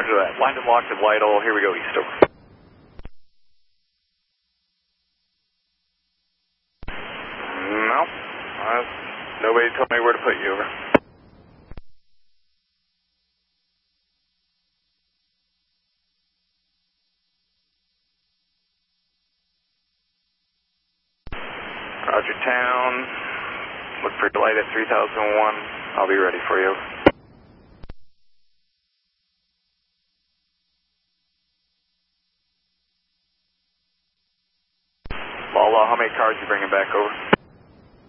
Roger that. Lined and locked at Lytle. Here we go, east over. No. Nobody told me where to put you, over. Roger Town. Look for light at 3001. I'll be ready for you. Lala, how many cars you bringing back over?